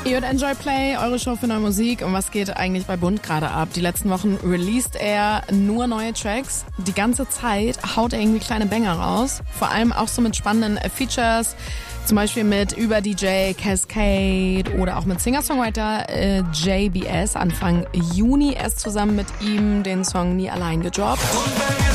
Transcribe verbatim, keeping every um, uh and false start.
Ihr hört Enjoy Play, eure Show für neue Musik. Und was geht eigentlich bei Bund gerade ab? Die letzten Wochen released er nur neue Tracks. Die ganze Zeit haut er irgendwie kleine Banger raus. Vor allem auch so mit spannenden Features. Zum Beispiel mit Über-D J, Cascade oder auch mit Singer-Songwriter äh, J B S. Anfang Juni erst zusammen mit ihm den Song Nie allein gedroppt.